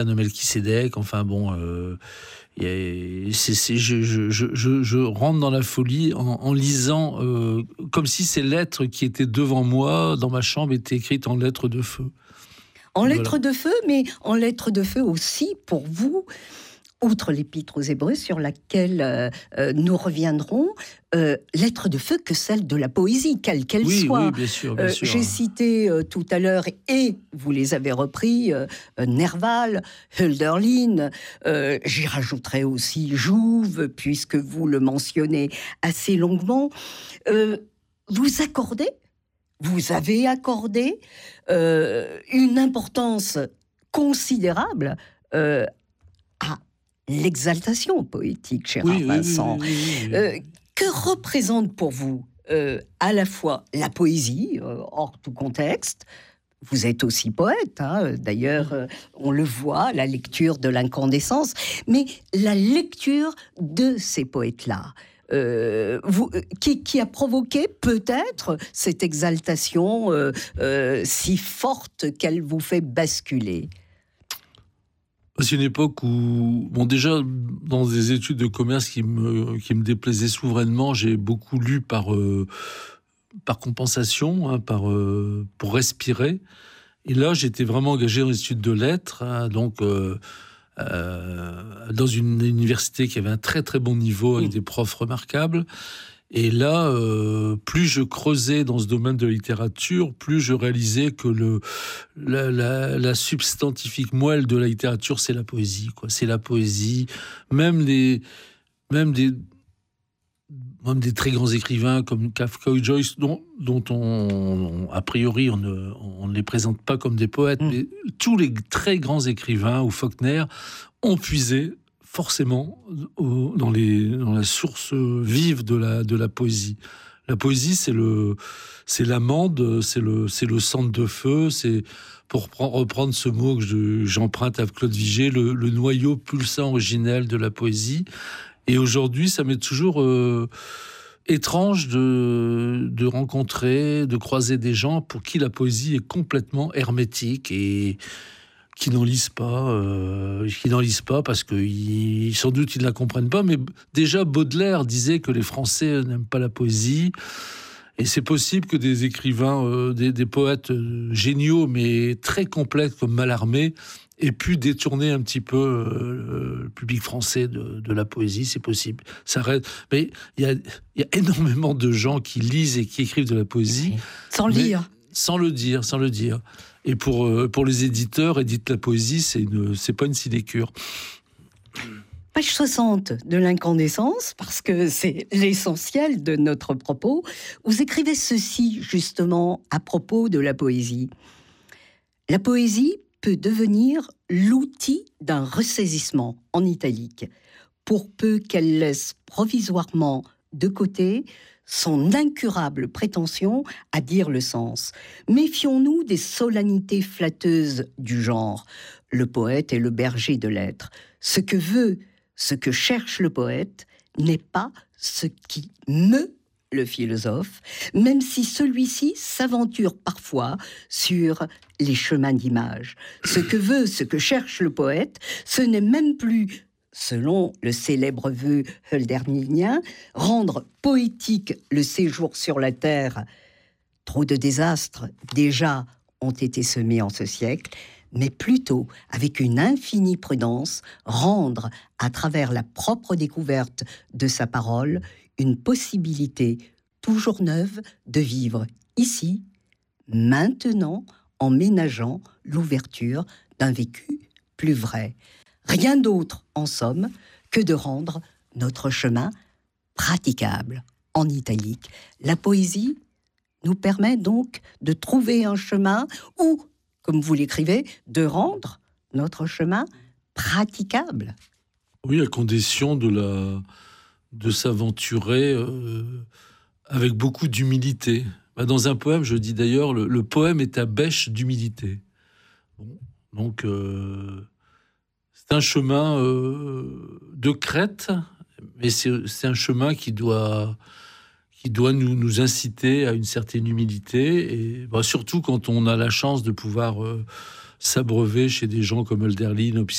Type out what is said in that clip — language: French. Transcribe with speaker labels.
Speaker 1: de Melchisédek, enfin bon, je rentre dans la folie en lisant, comme si ces lettres qui étaient devant moi, dans ma chambre, étaient écrites en lettres de feu.
Speaker 2: En lettres de feu, mais en lettres de feu aussi, pour vous, outre l'Épître aux Hébreux, sur laquelle nous reviendrons, lettres de feu que celle de la poésie, quelle qu'elle soit.
Speaker 1: Oui, bien sûr.
Speaker 2: J'ai cité tout à l'heure, et vous les avez repris, Nerval, Hölderlin, j'y rajouterai aussi Jouve, puisque vous le mentionnez assez longuement. Vous avez accordé une importance considérable à l'exaltation poétique, cher Vincent. Oui. Que représente pour vous à la fois la poésie, hors tout contexte? Vous êtes aussi poète, hein, d'ailleurs, on le voit à la lecture de l'Incandescence, mais la lecture de ces poètes-là, qui a provoqué peut-être cette exaltation si forte qu'elle vous fait basculer?
Speaker 1: C'est une époque où, bon, déjà, dans des études de commerce qui me déplaisaient souverainement, j'ai beaucoup lu par compensation, hein, pour respirer. Et là, j'étais vraiment engagé dans les études de lettres, hein, donc dans une université qui avait un très très bon niveau, avec des profs remarquables. Et là, plus je creusais dans ce domaine de littérature, plus je réalisais que la substantifique moelle de la littérature, c'est la poésie, quoi. C'est la poésie. Même des très grands écrivains comme Kafka ou Joyce, dont on a priori on ne les présente pas comme des poètes, mais tous les très grands écrivains, ou Faulkner, ont puisé forcément dans la source vive de la poésie. La poésie, c'est l'amande, c'est le centre de feu, c'est, pour reprendre ce mot que j'emprunte à Claude Vigée, le noyau pulsant originel de la poésie. Et aujourd'hui, ça m'est toujours étrange de rencontrer, de croiser des gens pour qui la poésie est complètement hermétique et qui n'en lisent pas parce que sans doute ils ne la comprennent pas. Mais déjà, Baudelaire disait que les Français n'aiment pas la poésie. Et c'est possible que des écrivains, des poètes géniaux, mais très complexes comme Mallarmé, aient pu détourner un petit peu le public français de la poésie. C'est possible. Ça reste. Mais il y a énormément de gens qui lisent et qui écrivent de la poésie
Speaker 2: sans le
Speaker 1: dire. Et pour les éditeurs, édite la poésie, c'est pas une sinécure.
Speaker 2: Page 60 de l'Incandescence, parce que c'est l'essentiel de notre propos, vous écrivez ceci justement à propos de la poésie. La poésie peut devenir l'outil d'un ressaisissement, en italique, pour peu qu'elle laisse provisoirement de côté son incurable prétention à dire le sens. Méfions-nous des solennités flatteuses du genre. Le poète est le berger de l'être. Ce que cherche le poète n'est pas ce qui meut le philosophe, même si celui-ci s'aventure parfois sur les chemins d'image. Ce que cherche le poète, ce n'est même plus, selon le célèbre vœu hölderlinien, rendre poétique le séjour sur la terre. Trop de désastres déjà ont été semés en ce siècle, mais plutôt, avec une infinie prudence, rendre, à travers la propre découverte de sa parole, une possibilité toujours neuve de vivre ici, maintenant, en ménageant l'ouverture d'un vécu plus vrai. Rien d'autre, en somme, que de rendre notre chemin praticable. En italique, la poésie nous permet donc de trouver un chemin où, comme vous l'écrivez, de rendre notre chemin praticable.
Speaker 1: Oui, à condition de s'aventurer avec beaucoup d'humilité. Dans un poème, je dis d'ailleurs, le poème est à bêche d'humilité. Bon, donc, c'est un chemin de crête, mais c'est un chemin qui doit nous inciter à une certaine humilité, et surtout quand on a la chance de pouvoir s'abreuver chez des gens comme Hölderlin,